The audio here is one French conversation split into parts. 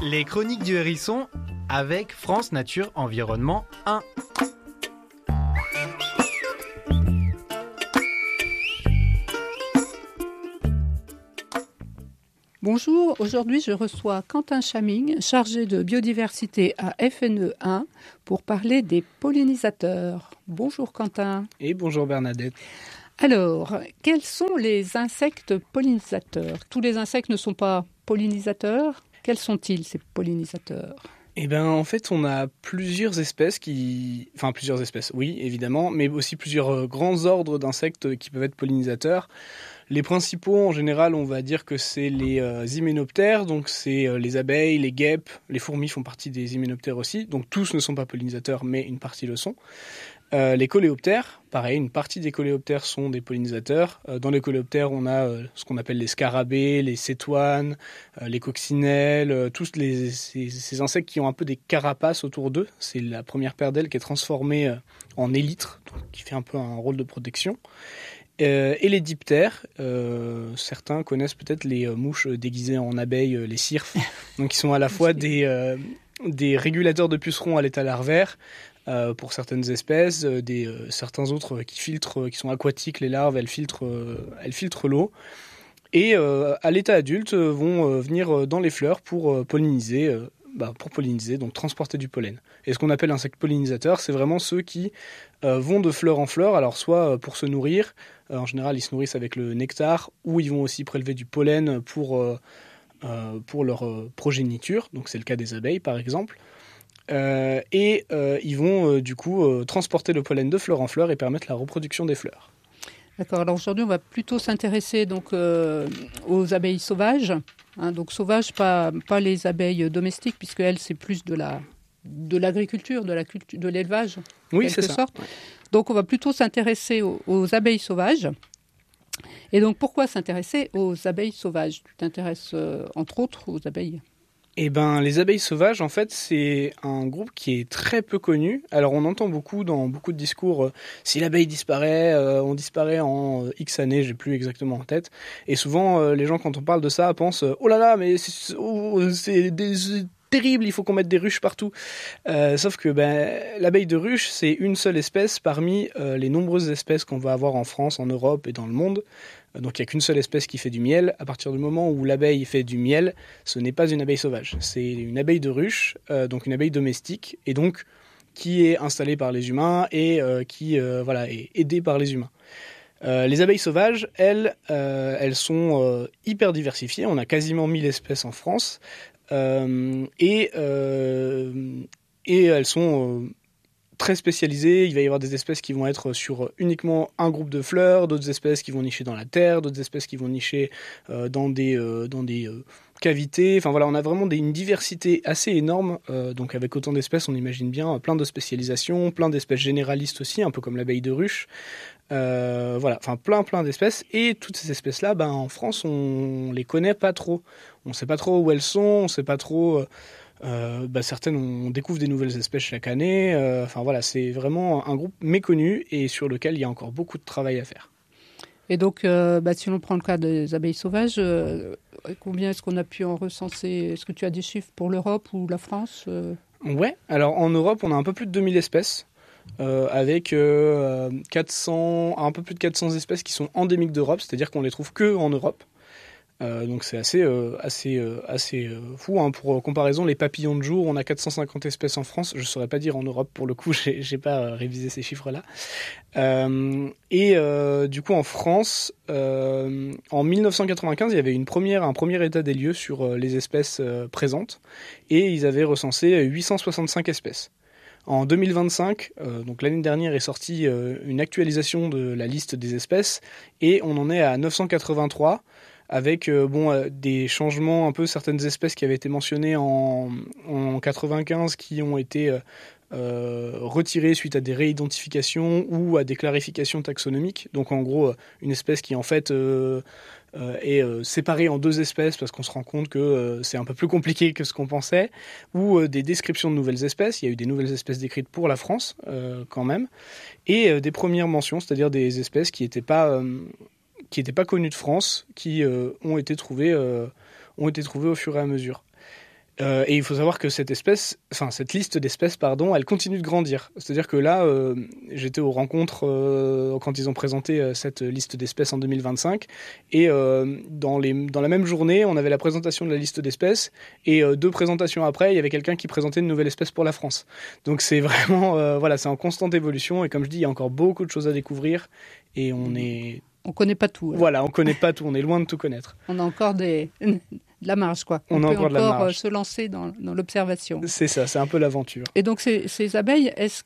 Les chroniques du hérisson avec France Nature Environnement 1. Bonjour, aujourd'hui je reçois Quentin Chaming, chargé de biodiversité à FNE 1 pour parler des pollinisateurs. Bonjour Quentin. Et bonjour Bernadette. Alors, quels sont les insectes pollinisateurs ? Tous les insectes ne sont pas pollinisateurs. Quels sont-ils ces pollinisateurs ? Eh bien, en fait, on a plusieurs espèces plusieurs espèces, oui, évidemment, mais aussi plusieurs grands ordres d'insectes qui peuvent être pollinisateurs. Les principaux, en général, on va dire que c'est les hyménoptères, donc c'est les abeilles, les guêpes, les fourmis font partie des hyménoptères aussi, donc tous ne sont pas pollinisateurs, mais une partie le sont. Les coléoptères, pareil, une partie des coléoptères sont des pollinisateurs. Dans les coléoptères, on a ce qu'on appelle les scarabées, les cétoines, les coccinelles, tous ces insectes qui ont un peu des carapaces autour d'eux. C'est la première paire d'ailes qui est transformée en élytre, donc qui fait un peu un rôle de protection. Et les diptères, certains connaissent peut-être les mouches déguisées en abeilles, les cirphes, donc qui sont à la fois des régulateurs de pucerons à l'état larvaire, pour certaines espèces, certains autres qui sont aquatiques, les larves, elles filtrent l'eau. Et à l'état adulte, vont venir dans les fleurs pour polliniser, donc transporter du pollen. Et ce qu'on appelle insectes pollinisateurs, c'est vraiment ceux qui vont de fleur en fleur, alors soit pour se nourrir, en général ils se nourrissent avec le nectar, ou ils vont aussi prélever du pollen pour leur progéniture, donc c'est le cas des abeilles par exemple. Ils vont du coup transporter le pollen de fleur en fleur et permettre la reproduction des fleurs. D'accord, alors aujourd'hui on va plutôt s'intéresser donc, aux abeilles sauvages. Donc sauvages, pas les abeilles domestiques, puisque elles c'est plus de l'agriculture, de l'élevage, oui, en quelque c'est ça. sorte. Donc on va plutôt s'intéresser aux abeilles sauvages. Et donc pourquoi s'intéresser aux abeilles sauvages ? Tu t'intéresses entre autres aux abeilles ? Eh ben, les abeilles sauvages, en fait, c'est un groupe qui est très peu connu. Alors, on entend beaucoup dans beaucoup de discours, si l'abeille disparaît, on disparaît en X années, j'ai plus exactement en tête. Et souvent, les gens, quand on parle de ça, pensent, oh là là, mais c'est terrible, il faut qu'on mette des ruches partout. Sauf que l'abeille de ruche, c'est une seule espèce parmi les nombreuses espèces qu'on va avoir en France, en Europe et dans le monde. Donc il n'y a qu'une seule espèce qui fait du miel. À partir du moment où l'abeille fait du miel, ce n'est pas une abeille sauvage. C'est une abeille de ruche, donc une abeille domestique, et donc qui est installée par les humains et qui est aidée par les humains. Les abeilles sauvages, elles sont hyper diversifiées. On a quasiment 1000 espèces en France. Et elles sont très spécialisées. Il va y avoir des espèces qui vont être sur uniquement un groupe de fleurs, d'autres espèces qui vont nicher dans la terre, d'autres espèces qui vont nicher dans des cavités. Enfin voilà, on a vraiment une diversité assez énorme. Donc avec autant d'espèces, on imagine bien plein de spécialisations, plein d'espèces généralistes aussi, un peu comme l'abeille de ruche. Plein d'espèces. Et toutes ces espèces-là, en France, on les connaît pas trop. On sait pas trop où elles sont, on sait pas trop... certaines, on découvre des nouvelles espèces chaque année. C'est vraiment un groupe méconnu et sur lequel il y a encore beaucoup de travail à faire. Et donc, si l'on prend le cas des abeilles sauvages, combien est-ce qu'on a pu en recenser ? Est-ce que tu as des chiffres pour l'Europe ou la France ? Ouais, alors en Europe, on a un peu plus de 2000 espèces. Avec un peu plus de 400 espèces qui sont endémiques d'Europe, c'est-à-dire qu'on les trouve que en Europe. Donc c'est assez fou. Pour comparaison, les papillons de jour, on a 450 espèces en France. Je ne saurais pas dire en Europe, pour le coup, j'ai pas révisé ces chiffres-là. Du coup, en France, en 1995, il y avait un premier état des lieux sur les espèces présentes, et ils avaient recensé 865 espèces. En 2025, donc l'année dernière, est sortie une actualisation de la liste des espèces, et on en est à 983, avec des changements, un peu certaines espèces qui avaient été mentionnées en 95 qui ont été retirées suite à des réidentifications ou à des clarifications taxonomiques. Donc en gros, une espèce qui en fait est séparée en deux espèces parce qu'on se rend compte que c'est un peu plus compliqué que ce qu'on pensait, ou des descriptions de nouvelles espèces. Il y a eu des nouvelles espèces décrites pour la France quand même, et des premières mentions, c'est-à-dire des espèces qui n'étaient pas connues de France, qui ont été trouvées au fur et à mesure. Et il faut savoir que cette liste d'espèces, elle continue de grandir. C'est-à-dire que là, j'étais aux rencontres quand ils ont présenté cette liste d'espèces en 2025, et dans la même journée, on avait la présentation de la liste d'espèces, et 2 présentations après, il y avait quelqu'un qui présentait une nouvelle espèce pour la France. Donc c'est vraiment, c'est en constante évolution, et comme je dis, il y a encore beaucoup de choses à découvrir, et on connaît pas tout. Voilà, on connaît pas tout, on est loin de tout connaître. On a encore de la marge, quoi. On a encore de la marge. Se lancer dans l'observation. C'est ça, c'est un peu l'aventure. Et donc ces abeilles, est-ce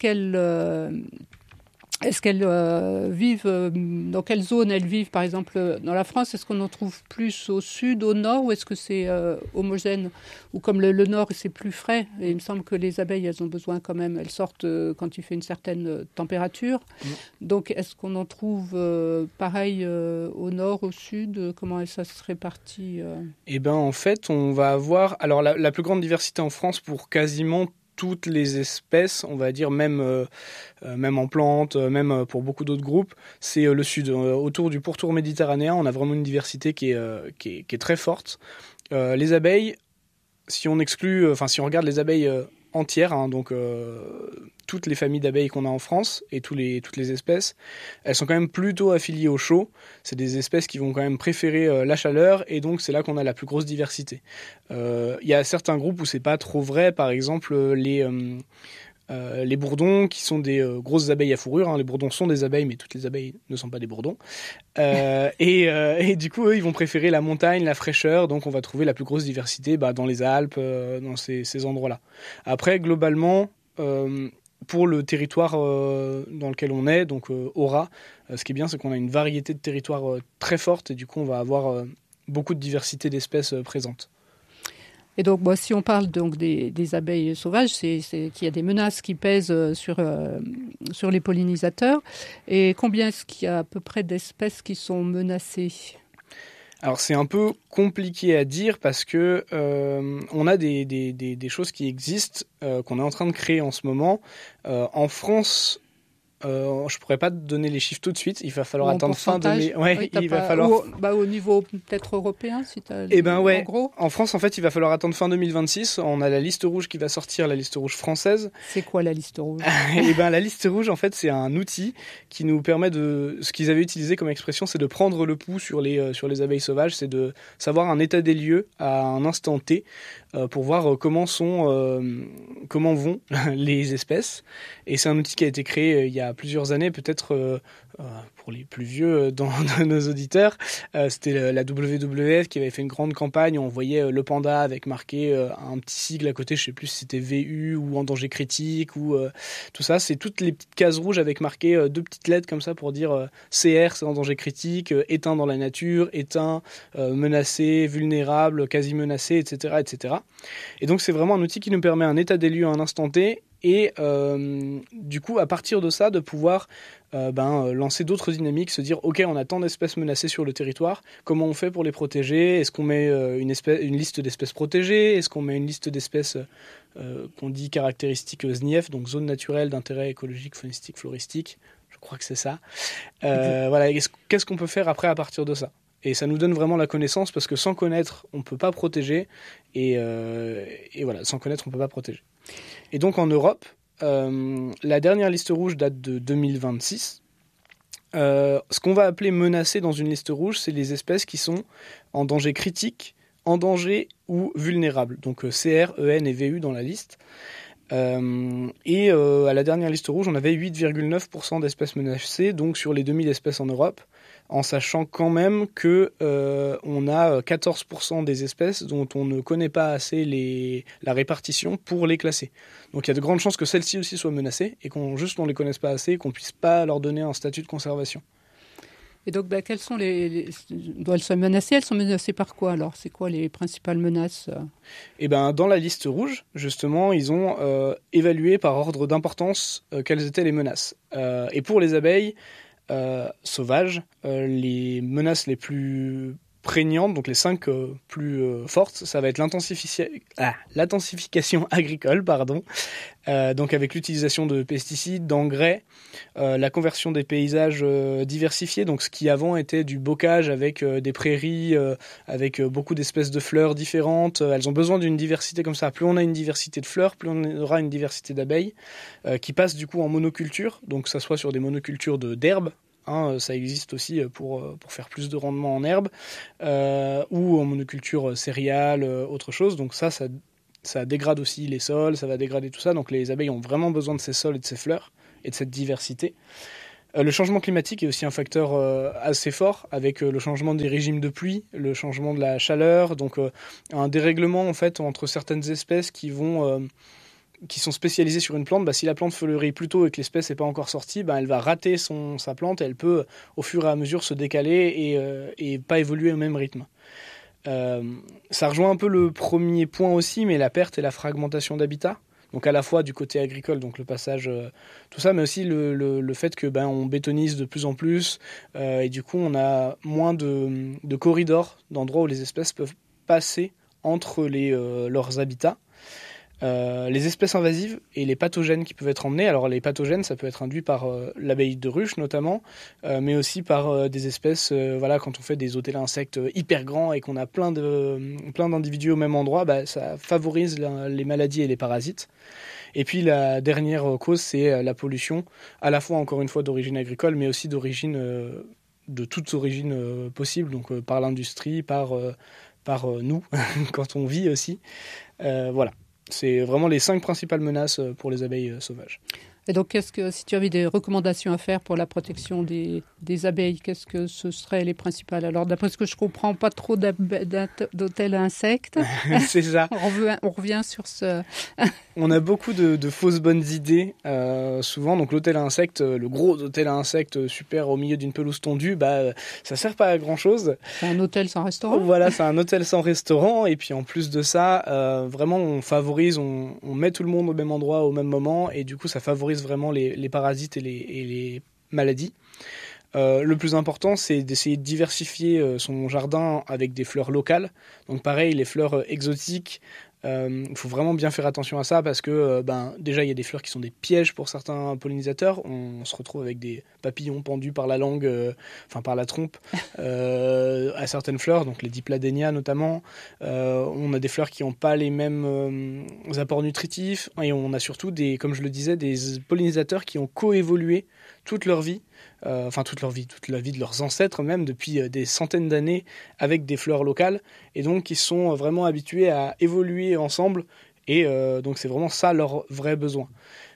qu'elles vivent, dans quelle zone elles vivent, par exemple, dans la France? Est-ce qu'on en trouve plus au sud, au nord, ou est-ce que c'est homogène? Ou comme le nord, c'est plus frais, et il me semble que les abeilles, elles ont besoin quand même, elles sortent quand il fait une certaine température. Donc, est-ce qu'on en trouve pareil au nord, au sud? Comment ça se répartit Eh bien, en fait, on va avoir la plus grande diversité en France pour quasiment toutes les espèces, on va dire, même en plantes, même pour beaucoup d'autres groupes, c'est le sud. Autour du pourtour méditerranéen, on a vraiment une diversité qui est très forte. Les abeilles, si on regarde les abeilles entières, hein, donc toutes les familles d'abeilles qu'on a en France et toutes les espèces, elles sont quand même plutôt affiliées au chaud. C'est des espèces qui vont quand même préférer la chaleur, et donc c'est là qu'on a la plus grosse diversité. Il y a certains groupes où c'est pas trop vrai, par exemple les bourdons, qui sont des grosses abeilles à fourrure. Hein. Les bourdons sont des abeilles, mais toutes les abeilles ne sont pas des bourdons. Et du coup, eux, ils vont préférer la montagne, la fraîcheur. Donc, on va trouver la plus grosse diversité dans les Alpes, dans ces endroits-là. Après, globalement, pour le territoire dans lequel on est, donc Aura, ce qui est bien, c'est qu'on a une variété de territoires très forte, et du coup, on va avoir beaucoup de diversité d'espèces présentes. Et donc, si on parle donc des abeilles sauvages, c'est qu'il y a des menaces qui pèsent sur les pollinisateurs. Et combien est-ce qu'il y a à peu près d'espèces qui sont menacées ? Alors c'est un peu compliqué à dire, parce que on a des choses qui existent, qu'on est en train de créer en ce moment. En France, je pourrais pas te donner les chiffres tout de suite. Il va falloir attendre fin 2000. Ouais, oui, va falloir. Au niveau peut-être européen, si tu as. En gros. En France, en fait, il va falloir attendre fin 2026. On a la liste rouge qui va sortir, la liste rouge française. C'est quoi la liste rouge ? La liste rouge, en fait, c'est un outil qui nous permet ce qu'ils avaient utilisé comme expression, c'est de prendre le pouls sur les abeilles sauvages, c'est de savoir un état des lieux à un instant T, pour voir comment vont les espèces. Et c'est un outil qui a été créé il y a plusieurs années, peut-être pour les plus vieux de nos auditeurs. C'était la WWF qui avait fait une grande campagne. On voyait le panda avec marqué un petit sigle à côté, je ne sais plus si c'était VU ou en danger critique, ou tout ça. C'est toutes les petites cases rouges avec marqué 2 petites lettres comme ça pour dire CR, c'est en danger critique, éteint dans la nature, éteint, menacé, vulnérable, quasi menacé, etc., etc. Et donc c'est vraiment un outil qui nous permet un état des lieux à un instant T, et du coup à partir de ça de pouvoir lancer d'autres dynamiques, se dire ok, on a tant d'espèces menacées sur le territoire, comment on fait pour les protéger? Est-ce qu'on met une liste d'espèces protégées? Est-ce qu'on met une liste d'espèces qu'on dit caractéristiques ZNIF, donc zone naturelle d'intérêt écologique, faunistique, floristique? Je crois que c'est ça. Voilà, qu'est-ce qu'on peut faire après à partir de ça? Et ça nous donne vraiment la connaissance, parce que sans connaître, on ne peut pas protéger. Et voilà, sans connaître, on ne peut pas protéger. Et donc en Europe, la dernière liste rouge date de 2026. Ce qu'on va appeler menacées dans une liste rouge, c'est les espèces qui sont en danger critique, en danger ou vulnérables. Donc CR, EN et VU dans la liste. À la dernière liste rouge, on avait 8,9% d'espèces menacées, donc sur les 2000 espèces en Europe, en sachant quand même que on a 14% des espèces dont on ne connaît pas assez la répartition pour les classer. Donc il y a de grandes chances que celles-ci aussi soient menacées, et qu'on ne les connaisse pas assez, et qu'on ne puisse pas leur donner un statut de conservation. Et donc, quelles sont elles sont menacées? Elles sont menacées par quoi alors? C'est quoi les principales menaces? Dans la liste rouge, justement, ils ont évalué par ordre d'importance quelles étaient les menaces. Et pour les abeilles sauvages, les menaces les plus prégnantes, donc les 5 plus fortes, ça va être l'intensification agricole, donc avec l'utilisation de pesticides, d'engrais, la conversion des paysages diversifiés, donc ce qui avant était du bocage avec des prairies, avec beaucoup d'espèces de fleurs différentes. Elles ont besoin d'une diversité comme ça. Plus on a une diversité de fleurs, plus on aura une diversité d'abeilles qui passent du coup en monoculture, donc que ça soit sur des monocultures d'herbes. Ça existe aussi pour faire plus de rendement en herbe, ou en monoculture céréales, autre chose. Donc ça dégrade aussi les sols, ça va dégrader tout ça. Donc les abeilles ont vraiment besoin de ces sols et de ces fleurs et de cette diversité. Le changement climatique est aussi un facteur assez fort, avec le changement des régimes de pluie, le changement de la chaleur, donc un dérèglement en fait entre certaines espèces qui sont spécialisées sur une plante. Si la plante fleurit plus tôt et que l'espèce n'est pas encore sortie, elle va rater sa plante et elle peut au fur et à mesure se décaler et pas évoluer au même rythme. Ça rejoint un peu le premier point aussi, mais la perte et la fragmentation d'habitat. Donc à la fois du côté agricole, donc le passage, tout ça, mais aussi le fait que on bétonise de plus en plus et du coup on a moins de corridors, d'endroits où les espèces peuvent passer entre leurs habitats. Les espèces invasives et les pathogènes qui peuvent être emmenés. Alors les pathogènes, ça peut être induit par l'abeille de ruche notamment, mais aussi par des espèces, quand on fait des hôtels à insectes hyper grands et qu'on a plein d'individus au même endroit, ça favorise les maladies et les parasites. Et puis la dernière cause, c'est la pollution, à la fois encore une fois d'origine agricole, mais aussi d'origine de toutes origines possibles, donc par l'industrie, par nous, quand on vit aussi. Voilà. C'est vraiment les 5 principales menaces pour les abeilles sauvages. Et donc, si tu avais des recommandations à faire pour la protection des abeilles, qu'est-ce que ce seraient les principales? Alors, d'après ce que je comprends, pas trop d'hôtels à insectes. C'est ça. On revient sur ce... On a beaucoup de fausses bonnes idées, souvent. Donc, l'hôtel à insectes, le gros hôtel à insectes super au milieu d'une pelouse tondue, ça sert pas à grand-chose. C'est un hôtel sans restaurant. Voilà, c'est un hôtel sans restaurant. Et puis, en plus de ça, vraiment, on favorise, on met tout le monde au même endroit au même moment. Et du coup, ça favorise vraiment les parasites et les maladies. Le plus important, c'est d'essayer de diversifier son jardin avec des fleurs locales. Donc pareil, les fleurs exotiques, il faut vraiment bien faire attention à ça parce que déjà, il y a des fleurs qui sont des pièges pour certains pollinisateurs. On se retrouve avec des papillons pendus par la langue, par la trompe, à certaines fleurs, donc les Dipladenia notamment. On a des fleurs qui n'ont pas les mêmes apports nutritifs et on a surtout, comme je le disais, des pollinisateurs qui ont coévolué toute leur vie, toute la vie de leurs ancêtres même, depuis des centaines d'années avec des fleurs locales, et donc ils sont vraiment habitués à évoluer ensemble, et donc c'est vraiment ça leur vrai besoin.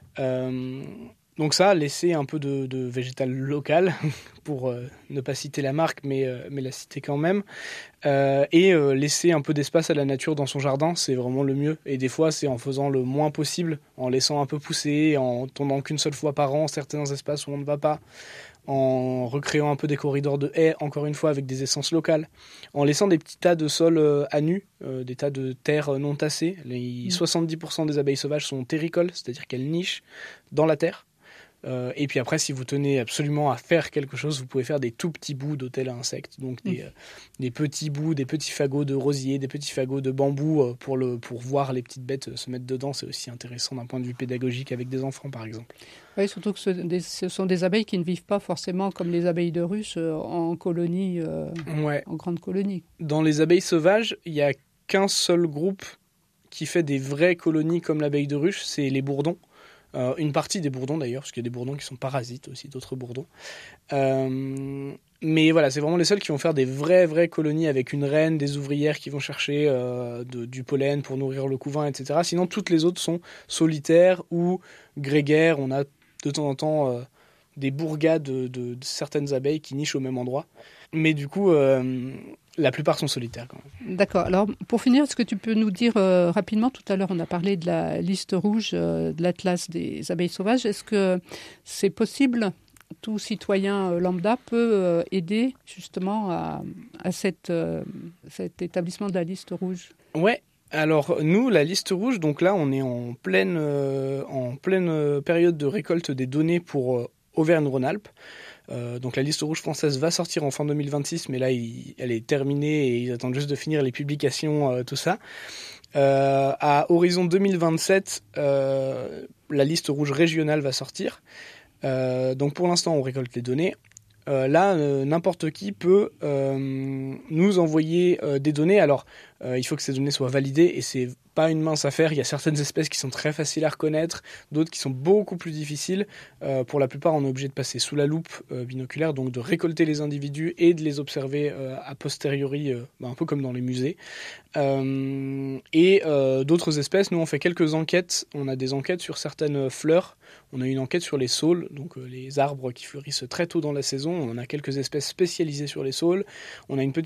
Donc ça, laisser un peu de végétal local, pour ne pas citer la marque, mais la citer quand même, et laisser un peu d'espace à la nature dans son jardin, c'est vraiment le mieux. Et des fois, c'est en faisant le moins possible, en laissant un peu pousser, en tournant qu'une seule fois par an certains espaces où on ne va pas, en recréant un peu des corridors de haies, encore une fois avec des essences locales, en laissant des petits tas de sol à nu, des tas de terre non tassée. 70% des abeilles sauvages sont terricoles, c'est-à-dire qu'elles nichent dans la terre. Et puis après, si vous tenez absolument à faire quelque chose, vous pouvez faire des tout petits bouts d'hôtel à insectes, donc des petits bouts, des petits fagots de rosier, des petits fagots de bambou pour voir les petites bêtes se mettre dedans. C'est aussi intéressant d'un point de vue pédagogique avec des enfants, par exemple. Oui, surtout que ce sont des abeilles qui ne vivent pas forcément comme les abeilles de ruche en colonie, en grande colonie. Dans les abeilles sauvages, il n'y a qu'un seul groupe qui fait des vraies colonies comme l'abeille de ruche, c'est les bourdons. Une partie des bourdons d'ailleurs, parce qu'il y a des bourdons qui sont parasites aussi, d'autres bourdons. Mais voilà, c'est vraiment les seuls qui vont faire des vraies colonies avec une reine, des ouvrières qui vont chercher du pollen pour nourrir le couvain, etc. Sinon, toutes les autres sont solitaires ou grégaires. On a de temps en temps des bourgades de certaines abeilles qui nichent au même endroit. Mais du coup, la plupart sont solitaires quand même. D'accord. Alors, pour finir, est-ce que tu peux nous dire rapidement, tout à l'heure on a parlé de la liste rouge de l'Atlas des abeilles sauvages, est-ce que c'est possible, tout citoyen lambda peut aider justement à cet établissement de la liste rouge? Ouais. Alors nous, la liste rouge, donc là on est en pleine période de récolte des données pour Auvergne-Rhône-Alpes. Donc la liste rouge française va sortir en fin 2026, mais là elle est terminée et ils attendent juste de finir les publications, tout ça. À horizon 2027, la liste rouge régionale va sortir. Donc pour l'instant, on récolte les données. Là, n'importe qui peut nous envoyer des données. Alors, il faut que ces données soient validées et c'est pas une mince affaire. Il y a certaines espèces qui sont très faciles à reconnaître, d'autres qui sont beaucoup plus difficiles. Pour la plupart, on est obligé de passer sous la loupe binoculaire, donc de récolter les individus et de les observer a posteriori, un peu comme dans les musées. D'autres espèces, nous on fait quelques enquêtes. On a des enquêtes sur certaines fleurs. On a une enquête sur les saules, donc les arbres qui fleurissent très tôt dans la saison. On a quelques espèces spécialisées sur les saules. On a une petite